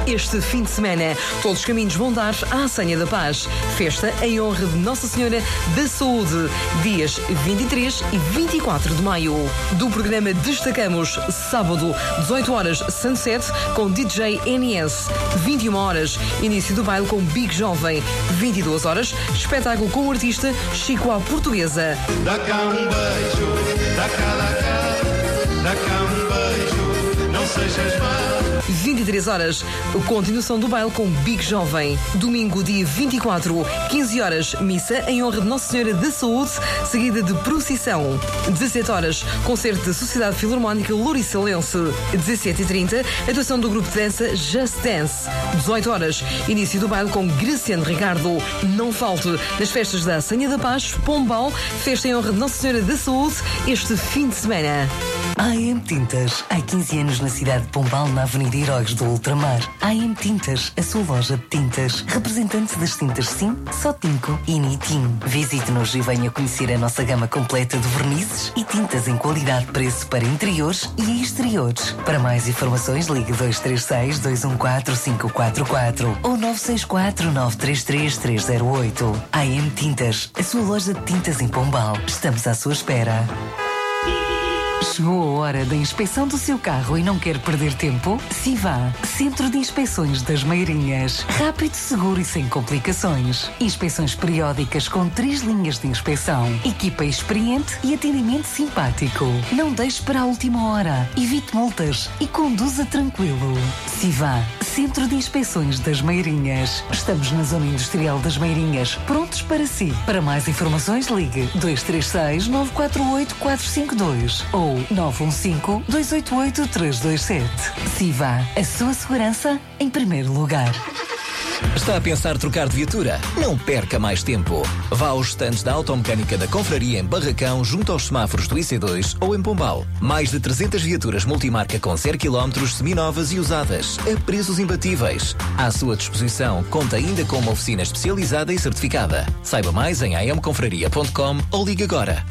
este fim de semana. Todos os caminhos vão dar à Senha da Paz. Festa em honra de Nossa Senhora da Saúde. Dias 23 e 24 de maio. Do programa destacamos sábado, 18 horas, Sunset com DJ NS. 21 horas, início do baile com Big Jovem. 22 horas, espetáculo com o artista Chico à Portuguesa. Dá cá um beijo, dá cá um beijo, não sejas má. 23 horas, continuação do baile com Big Jovem. Domingo, dia 24, 15 horas, missa em honra de Nossa Senhora da Saúde, seguida de procissão. 17 horas, concerto da Sociedade Filarmónica Louriçalense. 17h30, atuação do grupo de dança Just Dance. 18 horas, início do baile com Graciano Ricardo. Não falte nas festas da Senha da Paz, Pombal, festa em honra de Nossa Senhora da Saúde, este fim de semana. AM Tintas, há 15 anos na cidade de Pombal, na Avenida Heróis do Ultramar. AM Tintas, a sua loja de tintas, representante das tintas Sim, Sotinco e Nitim. Visite-nos e venha conhecer a nossa gama completa de vernizes e tintas em qualidade de preço para interiores e exteriores. Para mais informações, ligue 236-214-544 ou 964-933-308. AM Tintas, a sua loja de tintas em Pombal. Estamos à sua espera. Chegou a hora da inspeção do seu carro e não quer perder tempo? Siva, Centro de Inspeções das Meirinhas. Rápido, seguro e sem complicações. Inspeções periódicas com 3 linhas de inspeção. Equipa experiente e atendimento simpático. Não deixe para a última hora. Evite multas e conduza tranquilo. Siva, Centro de Inspeções das Meirinhas. Estamos na Zona Industrial das Meirinhas, prontos para si. Para mais informações, ligue 236-948-452 ou 915-288-327. Siva, a sua segurança em primeiro lugar. Está a pensar trocar de viatura? Não perca mais tempo. Vá aos estandes da Automecânica da Confraria em Barracão, junto aos semáforos do IC2 ou em Pombal. Mais de 300 viaturas multimarca com 0 km, seminovas e usadas, a preços imbatíveis. À sua disposição, conta ainda com uma oficina especializada e certificada. Saiba mais em amconfraria.com ou ligue agora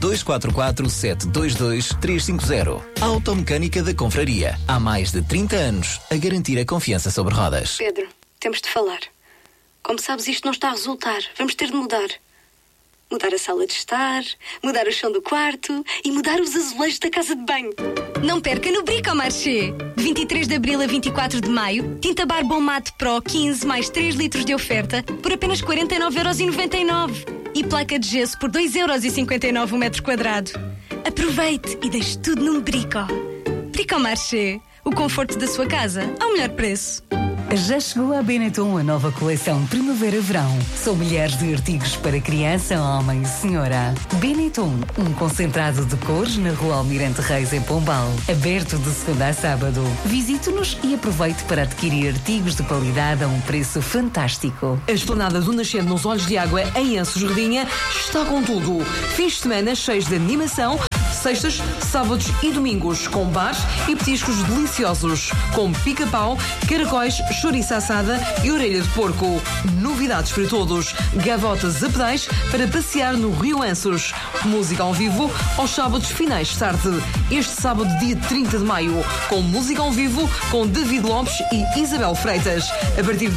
244-722-350. Automecânica da Confraria. Há mais de 30 anos a garantir a confiança sobre rodas. Pedro, temos de falar. Como sabes, isto não está a resultar. Vamos ter de mudar. Mudar a sala de estar, mudar o chão do quarto e mudar os azulejos da casa de banho. Não perca no Bricomarché. 23 de abril a 24 de maio, tinta Barbon Mate Pro 15 mais 3 litros de oferta por apenas 49,99€. E placa de gesso por 2,59€ o metro quadrado. Aproveite e deixe tudo num Brico. Bricomarché. O conforto da sua casa ao melhor preço. Já chegou à Benetton a nova coleção Primavera-Verão. São milhares de artigos para criança, homem e senhora. Benetton, um concentrado de cores na Rua Almirante Reis, em Pombal. Aberto de segunda a sábado. Visite-nos e aproveite para adquirir artigos de qualidade a um preço fantástico. A esplanada do Nascente nos Olhos de Água, em Anços Redinha, está com tudo. Fins de semana cheios de animação, sextas, sábados e domingos, com bar e petiscos deliciosos, como pica-pau, caracóis, chouriça assada e orelha de porco. Novidades para todos. Gavotas a pedais para passear no Rio Anços. Música ao vivo aos sábados finais de tarde. Este sábado, dia 30 de maio, com música ao vivo com David Lopes e Isabel Freitas. A partir